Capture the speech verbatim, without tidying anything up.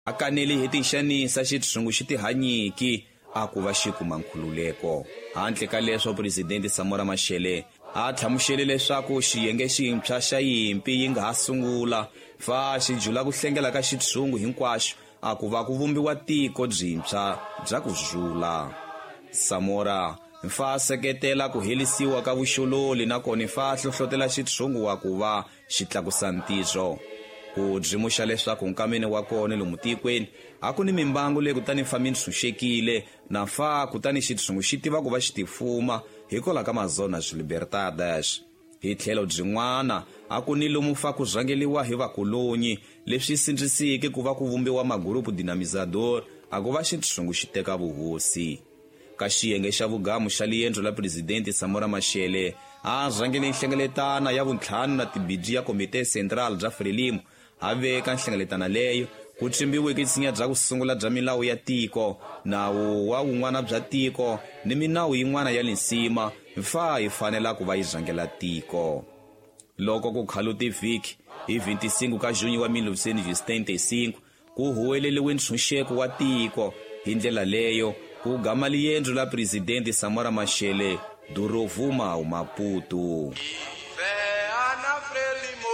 akaneli hi tixanisa xitshungu xi tihanyiki a ku va xi kuma nkhululeko. Handle ka leswo Presidente Samora Machel a tlhamuxele leswaku xiyenge xintshwa xa yimpi yi nga ha sungula fa xi jula ku hlengela ka xitshungu hinkwaxo a ku va ku vumbiwa tiko byintshwa bya ku jula. Samora mfa seketela ku helisiwa ka vuxololi na kona fa hlohlotela xitshungu wa ku va xi tlakusa ntizo. Ku byimuxa leswaku nkameni wa kona lomu tikweni a ku ni mimbangu leyi kutani famini tshunxekile na fa kutani xitshungu xi tiva ku va xi tifuma hikola ka mazonas libertadas. Hi tlhelo byin'wana a ku ni lomu fa ku rhangeliwa hi vakolonyi leswi sindzisiki ku va ku vumbiwa magurupu dinamizador a ku va xitshungu xi teka vuhosi. Ka xiyenge xa vugamu xa liyendlo la Presidente Samora Machel a rhangele nhlengeletana ya vuntlhanu na tibidi ya Komite Central bya Frelimo a veka nhlengeletana leyo ku tshimbiweke nsinya bya ku sungula bya milawu ya tiko, nawu wa wun'wana bya tiko ni minawu yin'wana ya le nsima mfa yi fanela ku va yi rhangela tiko. Loko ku khalu tivhiki hi vhinticinco ka Juni wa mille novecentos e setenta e cinco ku huweleliwe ntshunxeko wa tiko. Hi ndlela leyo ku gama liyendlo la Presidente Samora Machel Durovuma uMaputo.